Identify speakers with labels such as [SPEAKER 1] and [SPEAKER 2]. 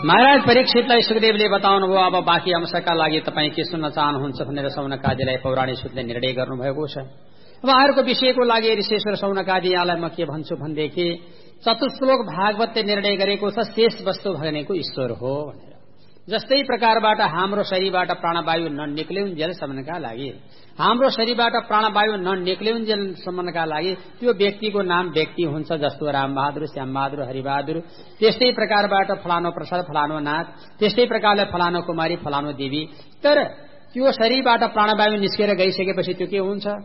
[SPEAKER 1] महाराज परीक्षितलाई सुखदेवले बताउनुभयो अब बाँकी अंशका लागि तपाईँ के सुन्न चाहनुहुन्छ भनेर सौनकादिलाई पौराणिक सूत्रले निर्णय गर्नुभएको छ। अब अर्को विषयको लागि ऋषेश्वर सौनकादि यहाँलाई म के भन्छु भनेदेखि चतुश्लोक भागवतले निर्णय गरेको छ शेष वस्तु भनेको ईश्वर हो भनेर। जस्तै प्रकारबाट हाम्रो शरीरबाट प्राणवायु ननिक्लिउन्जेलसम्मका लागि हाम्रो शरीरबाट प्राणवायु ननिक्लिउन्जेलसम्मका लागि त्यो व्यक्तिको नाम व्यक्ति हुन्छ, जस्तो रामबहादुर, श्यामबहादुर, हरिबहादुर। त्यस्तै प्रकारबाट फलानो प्रसाद, फलानो नाथ, त्यस्तै प्रकारले फलानो कुमारी, फलानो देवी। तर त्यो शरीरबाट प्राणवायु निस्केर गइसकेपछि त्यो के हुन्छ?